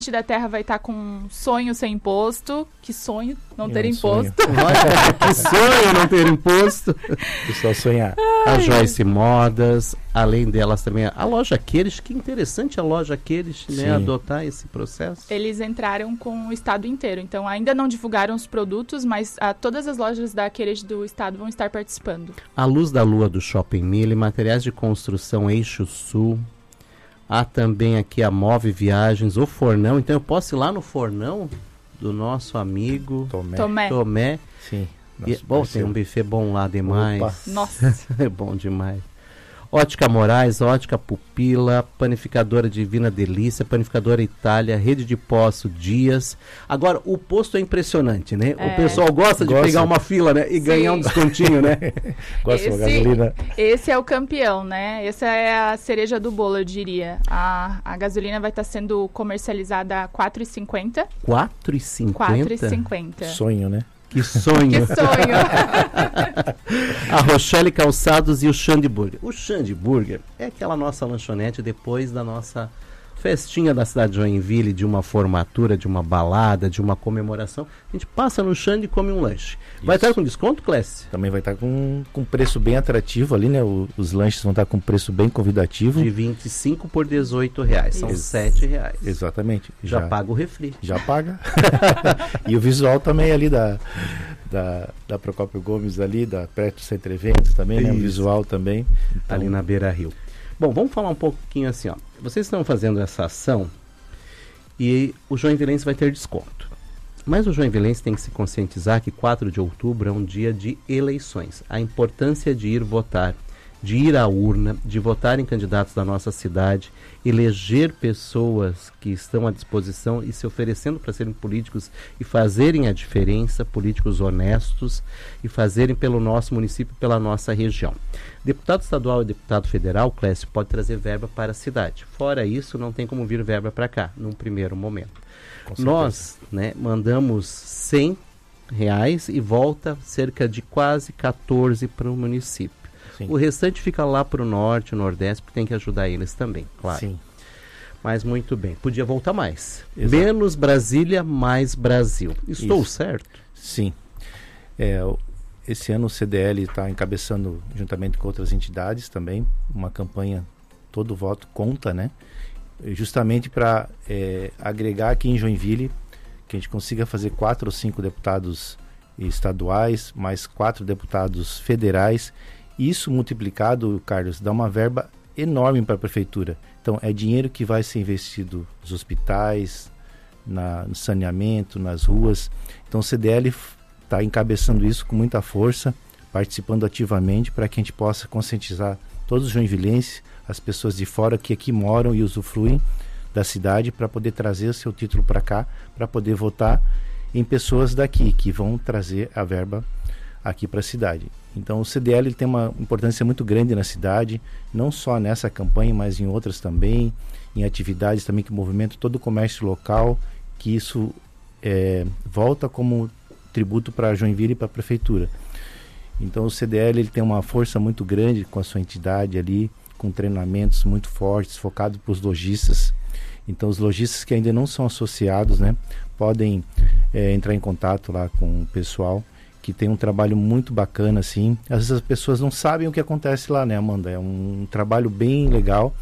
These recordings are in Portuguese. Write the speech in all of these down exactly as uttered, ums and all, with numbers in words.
da Terra vai estar com um sonho sem imposto. Que sonho não ter um imposto. Que sonho não ter imposto. Pessoal sonhar. A Joyce Modas, além delas também a loja Queires. Que interessante a loja Queires, né, adotar esse processo. Eles entraram com o estado inteiro, então ainda não divulgaram os produtos, mas a, todas as lojas da Queires do estado vão estar participando. A Luz da Lua do Shopping Mille, materiais de construção Eixo Sul. Há também aqui a Move Viagens, o Fornão. Então eu posso ir lá no Fornão do nosso amigo Tomé. Tomé. Tomé. Sim. E, bom, tem um buffet bom lá demais. Opa. Nossa. É bom demais. Ótica Moraes, Ótica Pupila, Panificadora Divina Delícia, Panificadora Itália, Rede de Poço Dias. Agora, o posto é impressionante, né? É. O pessoal gosta de Gosta. pegar uma fila, né? E Sim. ganhar um descontinho, né? Gosta de Esse- gasolina. Esse é o campeão, né? Essa é a cereja do bolo, eu diria. A, a gasolina vai estar sendo comercializada a quatro reais e cinquenta centavos. quatro reais e quatro reais e cinquenta cinquenta centavos. Sonho, né? Que sonho. Que sonho! A Rochelle Calçados e o Xande Burger. O Xande Burger é aquela nossa lanchonete depois da nossa festinha da cidade de Joinville, de uma formatura, de uma balada, de uma comemoração. A gente passa no Xande e come um lanche. Vai Isso. estar com desconto, Clécio? Também vai estar com, com preço bem atrativo ali, né? O- os lanches vão estar com preço bem convidativo. De vinte e cinco por dezoito reais. São Isso. sete reais. Exatamente. Já, paga o refri. Já paga. E o visual também ali da, da, da Procópio Gomes ali, da perto do Centro Eventos também, né? O Isso. visual também. Então, Ali na Beira Rio. Bom, vamos falar um pouquinho assim, ó. Vocês estão fazendo essa ação e o Joinvilense vai ter desconto. Mas o Joinvilense tem que se conscientizar que quatro de outubro é um dia de eleições. A importância de ir votar, de ir à urna, de votar em candidatos da nossa cidade, eleger pessoas que estão à disposição e se oferecendo para serem políticos e fazerem a diferença, políticos honestos e fazerem pelo nosso município, pela nossa região. Deputado estadual e deputado federal, Clécio, pode trazer verba para a cidade. Fora isso, não tem como vir verba para cá, num primeiro momento. com certeza. Nós, né, mandamos cem reais e volta cerca de quase quatorze para o município. Sim. O restante fica lá para o norte, o nordeste, porque tem que ajudar eles também, claro. Sim. Mas muito bem, podia voltar mais. Exato. Menos Brasília, mais Brasil. Estou Isso. certo? Sim. É, o- esse ano o C D L está encabeçando, juntamente com outras entidades também, uma campanha Todo Voto Conta, né? Justamente para agregar aqui em Joinville, que a gente consiga fazer quatro ou cinco deputados estaduais, mais quatro deputados federais. Isso multiplicado, Carlos, dá uma verba enorme para a prefeitura. Então, é dinheiro que vai ser investido nos hospitais, na, no saneamento, nas ruas. Então, o C D L está encabeçando isso com muita força, participando ativamente para que a gente possa conscientizar todos os joinvilenses, as pessoas de fora que aqui moram e usufruem da cidade, para poder trazer o seu título para cá, para poder votar em pessoas daqui, que vão trazer a verba aqui para a cidade. Então o C D L ele tem uma importância muito grande na cidade, não só nessa campanha, mas em outras também, em atividades também que movimentam todo o comércio local, que isso é, volta como tributo para Joinville e para a prefeitura. Então o C D L ele tem uma força muito grande com a sua entidade ali, com treinamentos muito fortes, focado para os lojistas. Então os lojistas que ainda não são associados, né, podem é, entrar em contato lá com o pessoal, que tem um trabalho muito bacana, assim. Às vezes as pessoas não sabem o que acontece lá, né, Amanda? É um trabalho bem legal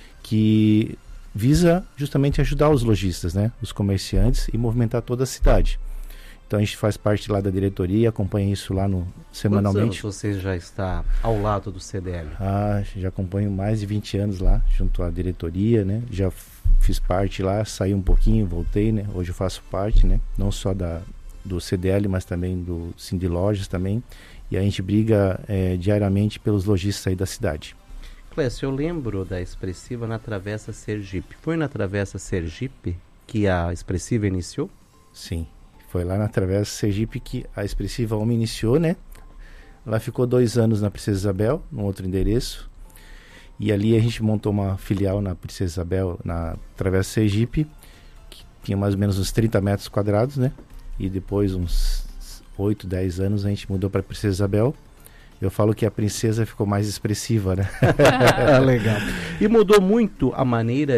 que visa justamente ajudar os lojistas, né, os comerciantes, e movimentar toda a cidade. Então a gente faz parte lá da diretoria, acompanha isso lá no semanalmente. Quantos anos você já está ao lado do C D L? Ah, já acompanho mais de vinte anos lá, junto à diretoria, né? Já f- fiz parte lá, saí um pouquinho, voltei, né? Hoje eu faço parte, né? Não só da, do C D L, mas também do Cindy Lojas também. E a gente briga é, diariamente pelos lojistas aí da cidade. Clécio, eu lembro da Expressiva na Travessa Sergipe. Foi na Travessa Sergipe que a Expressiva iniciou? Sim, foi lá na Travessa Sergipe que a Expressiva Homem iniciou, né? Ela ficou dois anos na Princesa Isabel, num outro endereço. E ali a gente montou uma filial na Princesa Isabel, na Travessa Sergipe, que tinha mais ou menos uns trinta metros quadrados, né? E depois, uns oito, dez anos, a gente mudou para Princesa Isabel. Eu falo que a princesa ficou mais expressiva, né? Legal. E mudou muito a maneira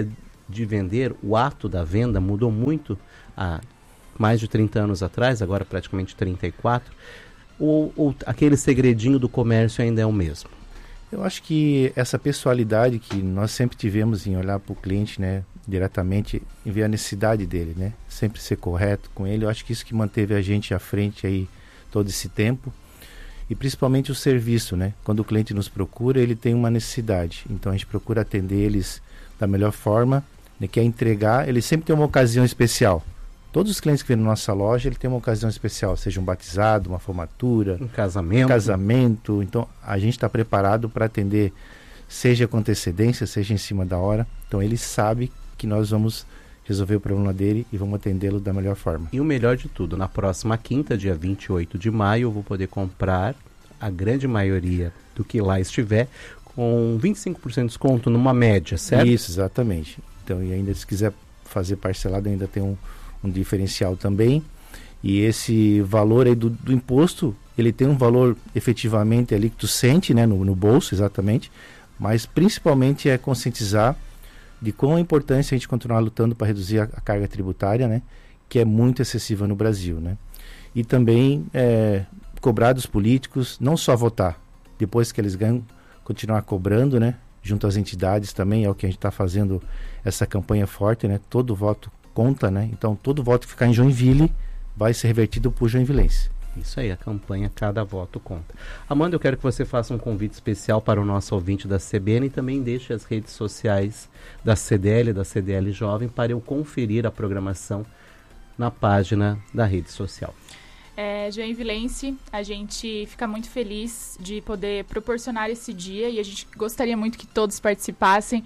de vender, o ato da venda mudou muito há mais de trinta anos atrás, agora praticamente trinta e quatro, ou, ou aquele segredinho do comércio ainda é o mesmo? Eu acho que essa pessoalidade que nós sempre tivemos em olhar para o cliente, né, diretamente, e ver a necessidade dele, né, sempre ser correto com ele, eu acho que isso que manteve a gente à frente aí todo esse tempo, e principalmente o serviço, né, quando o cliente nos procura, ele tem uma necessidade, então a gente procura atender eles da melhor forma, né, quer entregar, ele sempre tem uma ocasião especial. Todos os clientes que vêm na nossa loja, ele tem uma ocasião especial, seja um batizado, uma formatura, um casamento. Um casamento. Então, a gente está preparado para atender, seja com antecedência, seja em cima da hora. Então, ele sabe que nós vamos resolver o problema dele e vamos atendê-lo da melhor forma. E o melhor de tudo, na próxima quinta, dia vinte e oito de maio, eu vou poder comprar a grande maioria do que lá estiver com vinte e cinco por cento de desconto numa média, certo? Isso, exatamente. Então, e ainda se quiser fazer parcelado, ainda tem um um diferencial também, e esse valor aí do, do imposto, ele tem um valor efetivamente ali que tu sente, né, no, no bolso, exatamente, mas principalmente é conscientizar de quão é importante a gente continuar lutando para reduzir a, a carga tributária, né, que é muito excessiva no Brasil, né, e também é, cobrar dos políticos, não só votar, depois que eles ganham, continuar cobrando, né, junto às entidades também, é o que a gente está fazendo essa campanha forte, né, todo voto conta, né? Então todo voto que ficar em Joinville vai ser revertido por joinvilense. Isso aí, a campanha Cada Voto Conta. Amanda, eu quero que você faça um convite especial para o nosso ouvinte da C B N e também deixe as redes sociais da C D L, da C D L Jovem, para eu conferir a programação na página da rede social. É, Joinvilense, a gente fica muito feliz de poder proporcionar esse dia e a gente gostaria muito que todos participassem.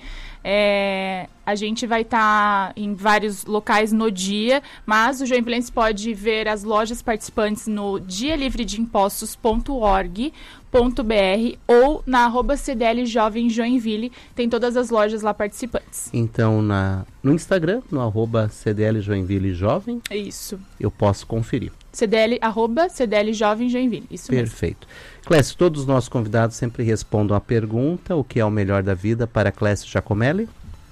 É, a gente vai estar tá em vários locais no dia, mas o Joinvilense pode ver as lojas participantes no dia livre de impostos ponto org ponto br ou na arroba C D L Jovem Joinville, tem todas as lojas lá participantes. Então, na, no Instagram, no arroba C D L Joinville Jovem, isso, eu posso conferir. C D L, arroba C D L Jovem Joinville, isso Perfeito. Mesmo. Clécio, todos os nossos convidados sempre respondam a pergunta, o que é o melhor da vida para Clécio Giacomelli?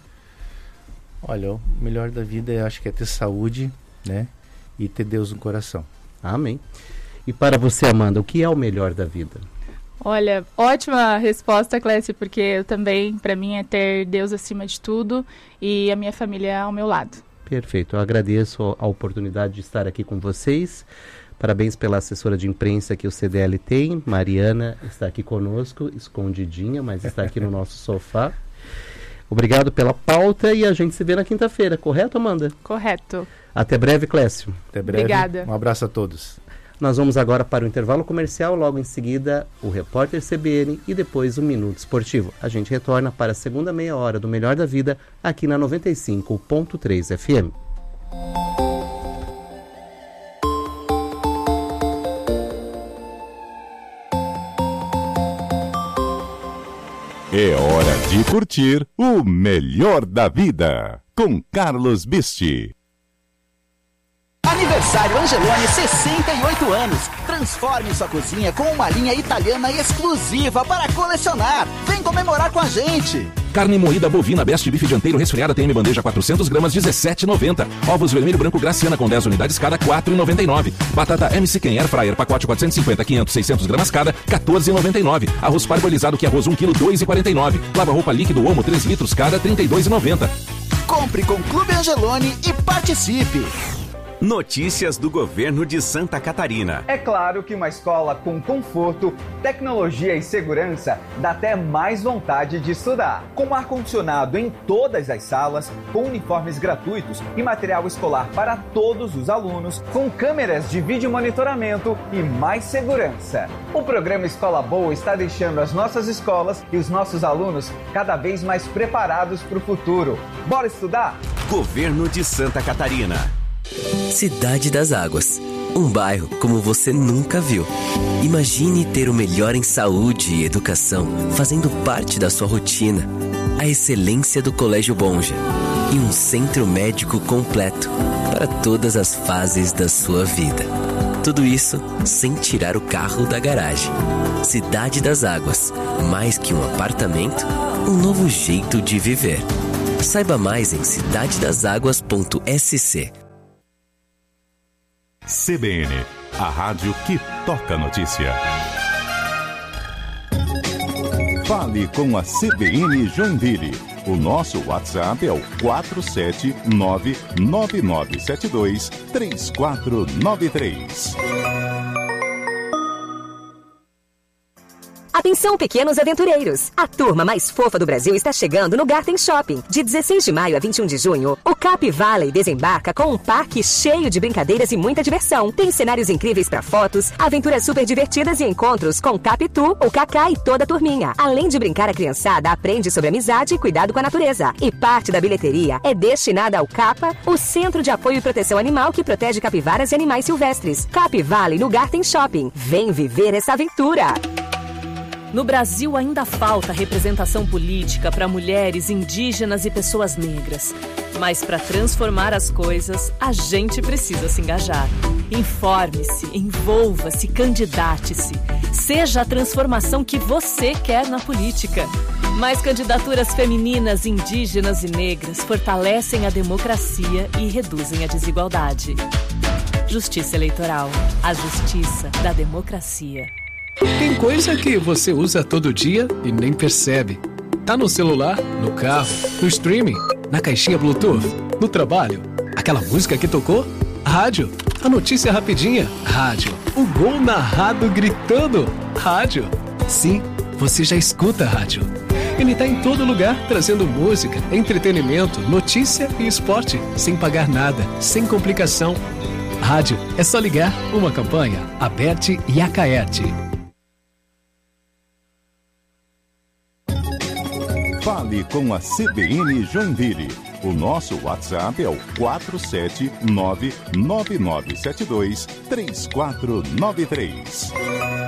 Olha, o melhor da vida eu acho que é ter saúde, né, e ter Deus no coração. Amém. E para você, Amanda, o que é o melhor da vida? Olha, ótima resposta, Clécio, porque eu também, para mim, é ter Deus acima de tudo e a minha família ao meu lado. Perfeito, eu agradeço a oportunidade de estar aqui com vocês. Parabéns pela assessora de imprensa que o C D L tem. Mariana está aqui conosco, escondidinha, mas está aqui no nosso sofá. Obrigado pela pauta e a gente se vê na quinta-feira, correto, Amanda? Correto. Até breve, Clécio. Até breve. Obrigada. Um abraço a todos. Nós vamos agora para o intervalo comercial, logo em seguida o Repórter C B N e depois o Minuto Esportivo. A gente retorna para a segunda meia hora do Melhor da Vida aqui na noventa e cinco ponto três F M. É hora de curtir o Melhor da Vida com Carlos Bisti. Aniversário Angeloni, sessenta e oito anos. Transforme sua cozinha com uma linha italiana exclusiva para colecionar. Vem comemorar com a gente. Carne moída bovina Best Bife dianteiro resfriada T M bandeja quatrocentos gramas, dezessete reais e noventa centavos. Ovos vermelho branco Graciana com dez unidades cada, quatro reais e noventa e nove centavos. Batata M C Ken Air Fryer pacote quatrocentos e cinquenta, quinhentos, seiscentos gramas cada, quatorze reais e noventa e nove centavos. Arroz parbolizado que arroz um quilo, dois reais e quarenta e nove centavos. Lava roupa líquido Omo três litros cada, trinta e dois reais e noventa centavos. Compre com Clube Angeloni e participe. Notícias do governo de Santa Catarina. É claro que uma escola com conforto, tecnologia e segurança dá até mais vontade de estudar. Com ar-condicionado em todas as salas, com uniformes gratuitos e material escolar para todos os alunos, com câmeras de vídeo monitoramento e mais segurança. O programa Escola Boa está deixando as nossas escolas e os nossos alunos cada vez mais preparados para o futuro. Bora estudar? Governo de Santa Catarina. Cidade das Águas, um bairro como você nunca viu. Imagine ter o melhor em saúde e educação fazendo parte da sua rotina. A excelência do Colégio Bonja e um centro médico completo para todas as fases da sua vida. Tudo isso sem tirar o carro da garagem. Cidade das Águas, mais que um apartamento, um novo jeito de viver. Saiba mais em cidade das águas ponto s c. C B N, a rádio que toca notícia. Fale com a C B N Joinville. O nosso WhatsApp é o quatro sete nove nove nove sete dois três quatro nove três. Atenção, pequenos aventureiros! A turma mais fofa do Brasil está chegando no Garten Shopping. De dezesseis de maio a vinte e um de junho, o Cap Valley desembarca com um parque cheio de brincadeiras e muita diversão. Tem cenários incríveis para fotos, aventuras super divertidas e encontros com Capitu, o Cacá e toda a turminha. Além de brincar, a criançada aprende sobre amizade e cuidado com a natureza. E parte da bilheteria é destinada ao CAPA, o Centro de Apoio e Proteção Animal que protege capivaras e animais silvestres. Cap Valley no Garten Shopping. Vem viver essa aventura! No Brasil ainda falta representação política para mulheres, indígenas e pessoas negras. Mas para transformar as coisas, a gente precisa se engajar. Informe-se, envolva-se, candidate-se. Seja a transformação que você quer na política. Mais candidaturas femininas, indígenas e negras fortalecem a democracia e reduzem a desigualdade. Justiça Eleitoral. A justiça da democracia. Tem coisa que você usa todo dia e nem percebe. Tá no celular, no carro, no streaming, na caixinha Bluetooth, no trabalho. Aquela música que tocou? Rádio. A notícia rapidinha? Rádio. O gol narrado gritando? Rádio. Sim, você já escuta rádio. Ele tá em todo lugar, trazendo música, entretenimento, notícia e esporte, sem pagar nada, sem complicação. Rádio, é só ligar. Uma campanha, Aberte e Acaerte. Fale com a C B N Joinville. O nosso WhatsApp é o quatro sete nove nove nove sete dois três quatro nove três.